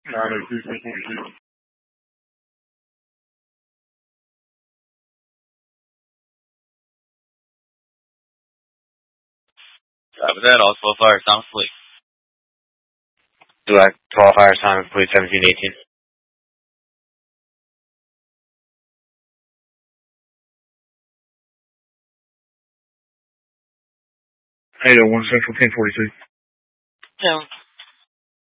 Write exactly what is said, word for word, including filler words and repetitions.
nine oh two, ten forty-two. Copy that. All twelve fire time fleet. Select twelve fire time fleet seventeen eighteen. eight oh one Central ten forty-two. ten